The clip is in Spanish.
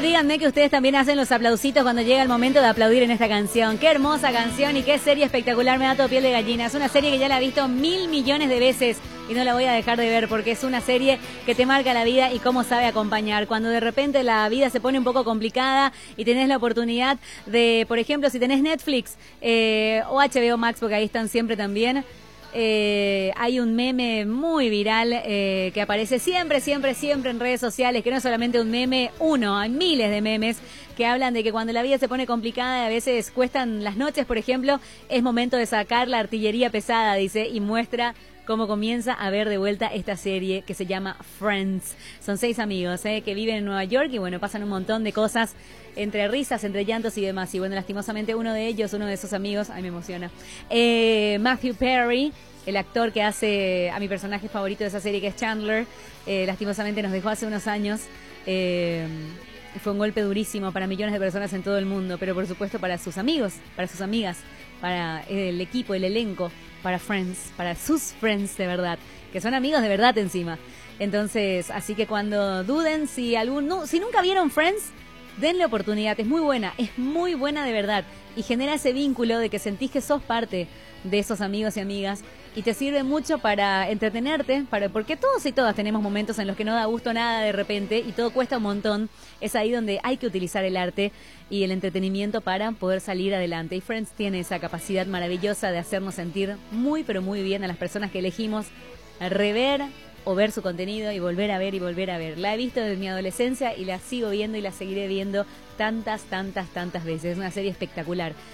favor, díganme que ustedes también hacen los aplausitos cuando llega el momento de aplaudir en esta canción. Qué hermosa canción y qué serie espectacular, me da todo piel de gallina. Es una serie que ya la he visto 1.000 millones de veces y no la voy a dejar de ver porque es una serie que te marca la vida y cómo sabe acompañar. Cuando de repente la vida se pone un poco complicada y tenés la oportunidad de, por ejemplo, si tenés Netflix o HBO Max, porque ahí están siempre también. Hay un meme muy viral que aparece siempre en redes sociales, que no es solamente un meme, hay miles de memes que hablan de que cuando la vida se pone complicada y a veces cuestan las noches, por ejemplo, es momento de sacar la artillería pesada, dice, y muestra cómo comienza a ver de vuelta esta serie que se llama Friends. Son 6 amigos que viven en Nueva York y bueno, pasan un montón de cosas entre risas, entre llantos y demás. Y bueno, lastimosamente uno de esos amigos, ay, me emociona, Matthew Perry, el actor que hace a mi personaje favorito de esa serie, que es Chandler, lastimosamente nos dejó hace unos años. Fue un golpe durísimo para millones de personas en todo el mundo, pero por supuesto para sus amigos, para sus amigas, para el equipo, el elenco, para Friends, para sus Friends de verdad, que son amigos de verdad encima. Entonces, así que cuando duden, si nunca vieron Friends, denle oportunidad, es muy buena de verdad, y genera ese vínculo de que sentís que sos parte de esos amigos y amigas, y te sirve mucho para entretenerte, porque todos y todas tenemos momentos en los que no da gusto nada de repente y todo cuesta un montón. Es ahí donde hay que utilizar el arte y el entretenimiento para poder salir adelante. Y Friends tiene esa capacidad maravillosa de hacernos sentir muy, pero muy bien a las personas que elegimos rever o ver su contenido y volver a ver y volver a ver. La he visto desde mi adolescencia y la sigo viendo y la seguiré viendo tantas veces. Es una serie espectacular.